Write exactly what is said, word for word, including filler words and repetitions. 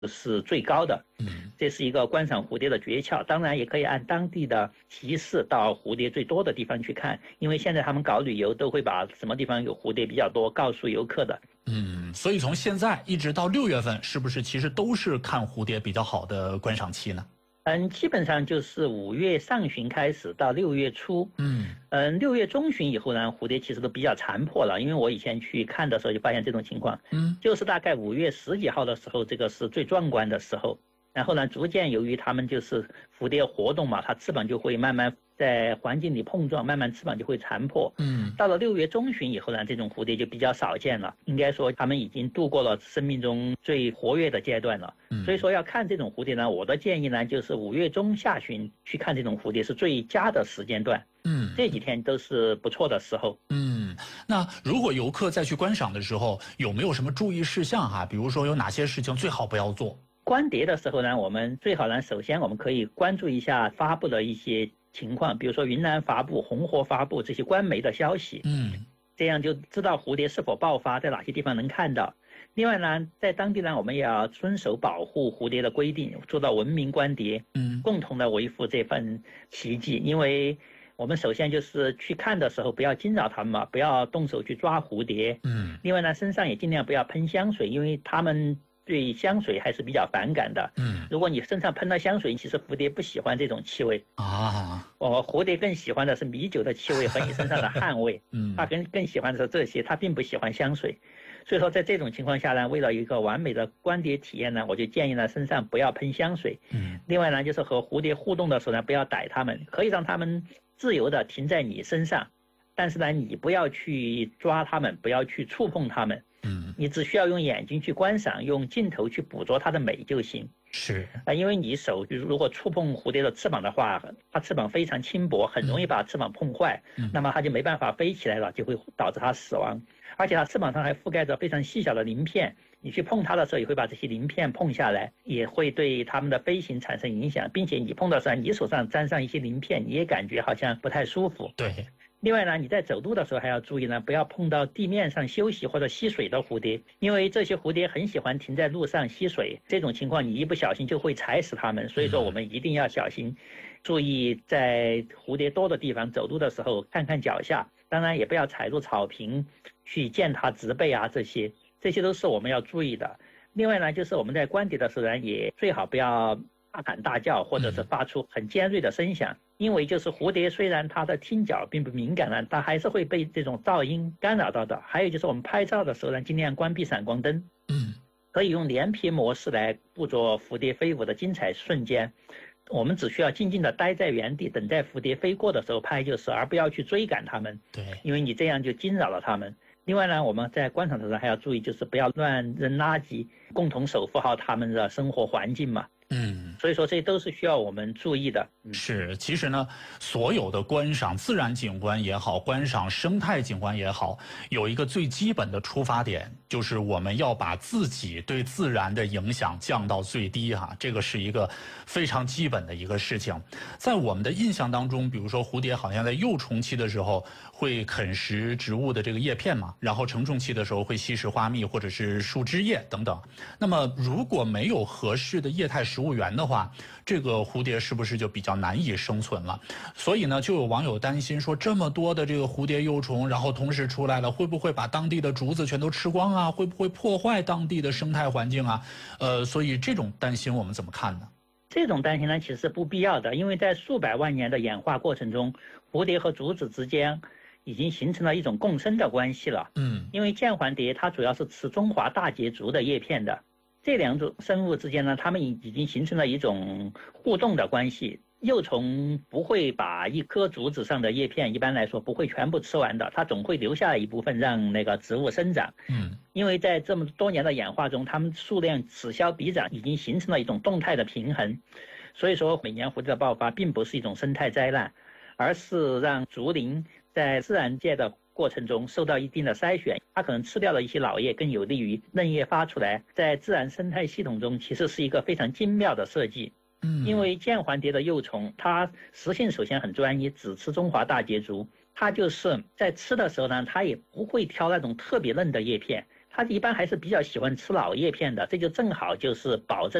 是最高的。 嗯， 这是一个观赏蝴蝶的诀窍。当然也可以按当地的提示到蝴蝶最多的地方去看，因为现在他们搞旅游都会把什么地方有蝴蝶比较多告诉游客的。 嗯，所以从现在一直到六月份，是不是其实都是看蝴蝶比较好的观赏期呢？ 嗯，基本上就是五月上旬开始到六月初。 嗯嗯，六月中旬以后呢，蝴蝶其实都比较残破了，因为我以前去看的时候就发现这种情况。 嗯， 就是大概五月十几号的时候，这个是最壮观的时候。然后呢，逐渐由于它们就是蝴蝶活动嘛，它翅膀就会慢慢在环境里碰撞，慢慢翅膀就会残破。 嗯， 到了六月中旬以后呢，这种蝴蝶就比较少见了。应该说，它们已经度过了生命中最活跃的阶段了。 嗯， 所以说要看这种蝴蝶呢，我的建议呢，就是五月中下旬去看这种蝴蝶是最佳的时间段。 嗯， 这几天都是不错的时候。 嗯，那如果游客再去观赏的时候，有没有什么注意事项哈？比如说有哪些事情最好不要做？ 观蝶的时候呢，我们最好呢，首先我们可以关注一下发布的一些情况，比如说云南发布、红河发布这些官媒的消息， 嗯， 这样就知道蝴蝶是否爆发，在哪些地方能看到。另外呢，在当地呢，我们也要遵守保护蝴蝶的规定，做到文明观蝶， 嗯， 共同的维护这份奇迹。因为我们首先就是去看的时候，不要惊扰它们嘛，不要动手去抓蝴蝶。 嗯， 另外呢，身上也尽量不要喷香水，因为它们对香水还是比较反感的。 嗯， 如果你身上喷了香水，其实蝴蝶不喜欢这种气味啊， 我蝴蝶更喜欢的是米酒的气味和你身上的汗味。 嗯， 它更更喜欢的是这些，它并不喜欢香水。所以说在这种情况下呢，为了一个完美的观蝶体验呢，我就建议呢身上不要喷香水。 嗯， 另外呢，就是和蝴蝶互动的时候呢，不要逮它们，可以让它们自由的停在你身上，但是呢，你不要去抓它们，不要去触碰它们。 嗯， 你只需要用眼睛去观赏，用镜头去捕捉它的美就行。 是啊，因为你手如果触碰蝴蝶的翅膀的话，它翅膀非常轻薄，很容易把翅膀碰坏， 嗯， 那么它就没办法飞起来了，就会导致它死亡。而且它翅膀上还覆盖着非常细小的鳞片，你去碰它的时候也会把这些鳞片碰下来，也会对它们的飞行产生影响，并且你碰到上你手上沾上一些鳞片，你也感觉好像不太舒服。 对。 另外呢，你在走路的时候还要注意呢，不要碰到地面上休息或者吸水的蝴蝶，因为这些蝴蝶很喜欢停在路上吸水，这种情况你一不小心就会踩死它们，所以说我们一定要小心，注意在蝴蝶多的地方走路的时候看看脚下，当然也不要踩入草坪去践踏植被啊，这些这些都是我们要注意的。另外呢，就是我们在观蝶的时候呢，也最好不要大喊大叫或者是发出很尖锐的声响，因为就是蝴蝶虽然它的听觉并不敏感呢，它还是会被这种噪音干扰到的。还有就是我们拍照的时候呢，尽量关闭闪光灯， 嗯， 可以用连屏模式来捕捉蝴蝶飞舞的精彩瞬间。我们只需要静静地待在原地，等待蝴蝶飞过的时候拍就是，而不要去追赶它们。 对， 因为你这样就惊扰了它们。另外呢，我们在观赏的时候还要注意，就是不要乱扔垃圾，共同守护好它们的生活环境嘛。 嗯， 所以说这都是需要我们注意的。 是，其实呢，所有的观赏自然景观也好，观赏生态景观也好，有一个最基本的出发点，就是我们要把自己对自然的影响降到最低哈，这个是一个非常基本的一个事情。在我们的印象当中，比如说蝴蝶好像在幼虫期的时候会啃食植物的这个叶片嘛，然后成虫期的时候会吸食花蜜或者是树枝叶等等。那么如果没有合适的液态食物源的话，这个蝴蝶是不是就比较难以生存了？所以呢，就有网友担心说，这么多的这个蝴蝶幼虫，然后同时出来了，会不会把当地的竹子全都吃光啊？会不会破坏当地的生态环境啊？呃，所以这种担心我们怎么看呢？ 这种担心呢，其实是不必要的，因为在数百万年的演化过程中，蝴蝶和竹子之间已经形成了一种共生的关系了。 嗯， 因为剑环蝶它主要是吃中华大节竹的叶片的。这两种生物之间呢，它们已经形成了一种互动的关系。幼虫不会把一棵竹子上的叶片，一般来说不会全部吃完的，它总会留下一部分让那个植物生长。 嗯， 因为在这么多年的演化中，它们数量此消彼长，已经形成了一种动态的平衡。所以说，每年蝴蝶的爆发并不是一种生态灾难，而是让竹林在自然界的过程中受到一定的筛选，它可能吃掉了一些老叶，更有利于嫩叶发出来。在自然生态系统中，其实是一个非常精妙的设计。 嗯， 因为剑环蝶的幼虫，它食性首先很专一，只吃中华大节竹。它就是在吃的时候呢，它也不会挑那种特别嫩的叶片， 它一般还是比较喜欢吃老叶片的，这就正好就是保证